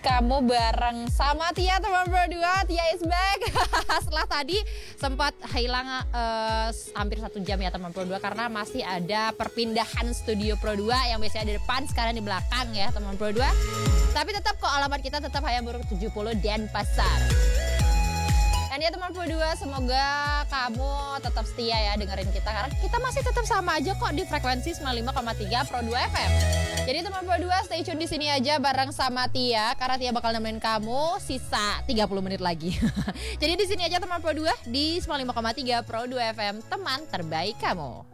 kamu bareng sama Tia teman berdua. Tia is back. Setelah tadi sempat hilang hampir 1 jam ya teman Pro 2 karena masih ada perpindahan studio Pro 2 yang biasanya di depan sekarang di belakang ya teman Pro 2. Tapi tetap kok alamat kita tetap Hayam Buruk 70 Denpasar. Dan ya teman Pro 2, semoga kamu tetap setia ya dengerin kita karena kita masih tetap sama aja kok di frekuensi 95,3 Pro 2 FM. Jadi teman Pro 2 stay tune di sini aja bareng sama Tia karena Tia bakal nemenin kamu sisa 30 menit lagi. Jadi di sini aja teman Pro 2 di 95,3 Pro 2 FM, teman terbaik kamu.